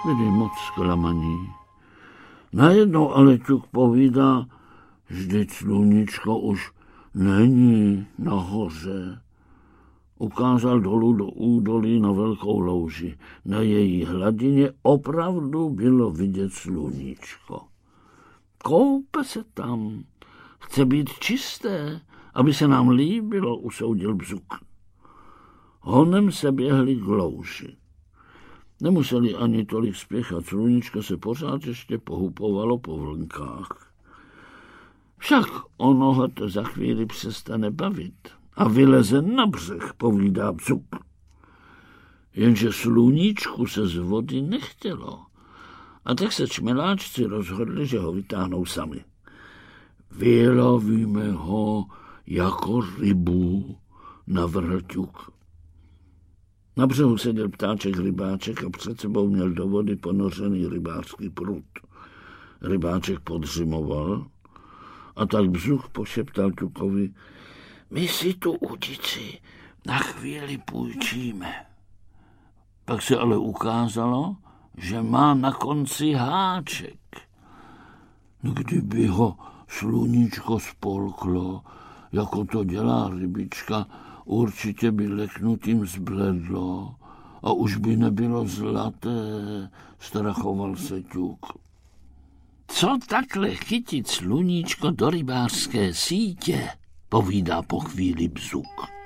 Byli moc zklamaní. Najednou ale Ťuk povídá, vždyť sluníčko už není nahoře. Ukázal dolů do údolí na velkou louži. Na její hladině opravdu bylo vidět sluníčko. Koupe se tam. Chce být čisté, aby se nám líbilo, usoudil Bzuk. Honem se běhli k louži. Nemuseli ani tolik spěchat, sluníčko se pořád ještě pohupovalo po vlnkách. Však ono ho to za chvíli přestane bavit a vyleze na břeh, povídá Bzuk. Jenže sluníčku se z vody nechtělo. A tak se čmeláčci rozhodli, že ho vytáhnou sami. Vylovíme ho jako rybu, navrhl Ťuk. Na břehu seděl ptáček rybáček a před sebou měl do vody ponořený rybářský prut. Rybáček podřimoval a tak Bzuk pošeptal Ťukovi: my si tu udici na chvíli půjčíme. Pak se ale ukázalo, že má na konci háček. Kdyby ho sluníčko spolklo, jako to dělá rybička, určitě by leknutím zbledlo a už by nebylo zlaté, strachoval se Ťuk. Co takhle chytit sluníčko do rybářské sítě, povídá po chvíli Bzuk.